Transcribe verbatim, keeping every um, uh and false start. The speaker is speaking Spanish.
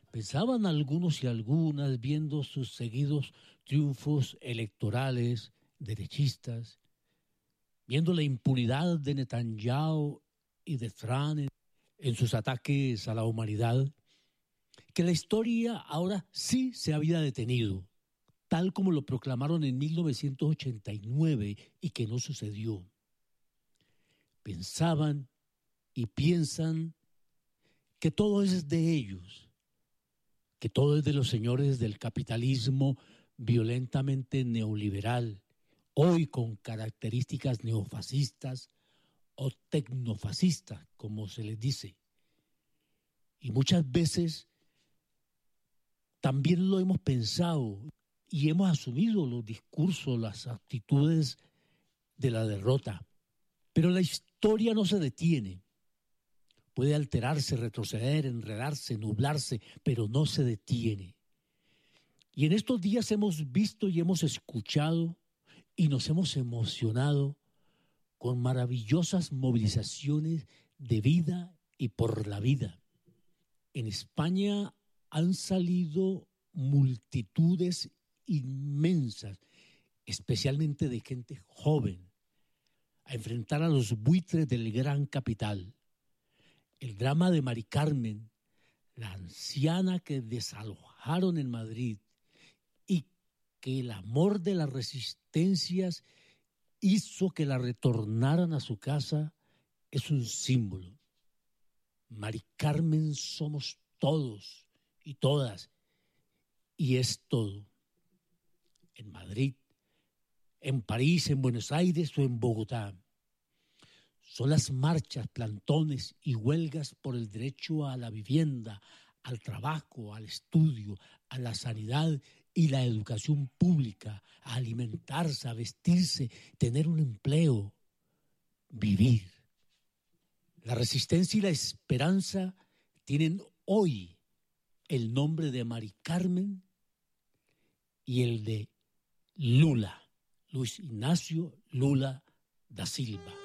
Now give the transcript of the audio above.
Pensaban algunos y algunas viendo sus seguidos triunfos electorales derechistas, viendo la impunidad de Netanyahu y de Trump en sus ataques a la humanidad, que la historia ahora sí se había detenido, tal como lo proclamaron en mil novecientos ochenta y nueve y que no sucedió. Pensaban y piensan que todo es de ellos, que todo es de los señores del capitalismo violentamente neoliberal, hoy con características neofascistas o tecnofascistas, como se les dice. Y muchas veces también lo hemos pensado y hemos asumido los discursos, las actitudes de la derrota. Pero la historia no se detiene. Puede alterarse, retroceder, enredarse, nublarse, pero no se detiene. Y en estos días hemos visto y hemos escuchado y nos hemos emocionado con maravillosas movilizaciones de vida y por la vida. En España han salido multitudes inmensas, especialmente de gente joven, a enfrentar a los buitres del gran capital. El drama de Mari Carmen, la anciana que desalojaron en Madrid y que el amor de las resistencias hizo que la retornaran a su casa, es un símbolo. Mari Carmen somos todos y todas, y es todo. En Madrid, en París, en Buenos Aires o en Bogotá. Son las marchas, plantones y huelgas por el derecho a la vivienda, al trabajo, al estudio, a la sanidad y la educación pública, a alimentarse, a vestirse, tener un empleo, vivir. La resistencia y la esperanza tienen hoy el nombre de Mari Carmen y el de Lula, Luis Ignacio Lula da Silva.